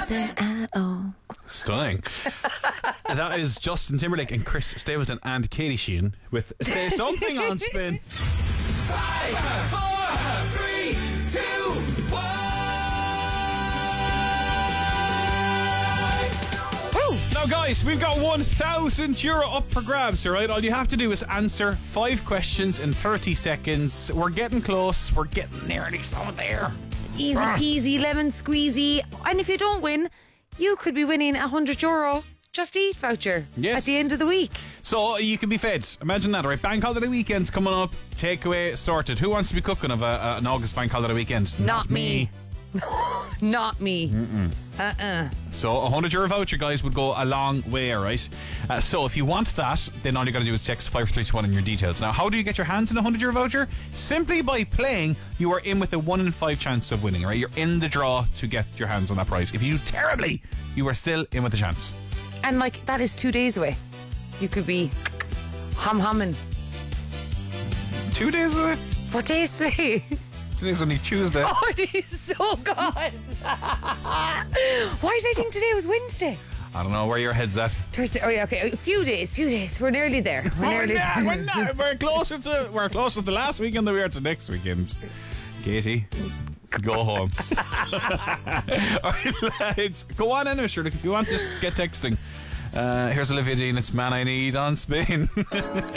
bother at all. Stunning. That is Justin Timberlake and Chris Stapleton and Katie Sheehan with Say Something on Spin. 5, 4, 3, 2, 1. Now guys, we've got €1,000 up for grabs, alright? All you have to do is answer 5 questions in 30 seconds. We're getting close. We're getting nearly so there. Easy peasy, lemon squeezy. And if you don't win, you could be winning €100 Just Eat voucher Yes. at the end of the week. So you can be fed. Imagine that, right? Bank holiday weekend's coming up. Takeaway sorted. Who wants to be cooking of an August bank holiday weekend? Not me. Not me. So a €100 voucher, guys, would go a long way, right? So if you want that, then all you got to do is text 531 in your details. Now, how do you get your hands on a €100 voucher? Simply by playing. You are in with a 1 in 5 chance of winning, right? You're in the draw to get your hands on that prize. If you do terribly, you are still in with a chance. And like, that is 2 days away. You could be humming. 2 days away? What day is today? Today's only Tuesday. Oh, it is so good. Why did I think today was Wednesday? I don't know where your head's at. Thursday. Oh yeah, okay. A few days. We're nearly there. We're not. We're closer to the last weekend than we are to next weekend. Katie, go home. All right, lads. Go on anyway, sure. If you want, just get texting. Here's Olivia Dean. It's Man I Need on Spain.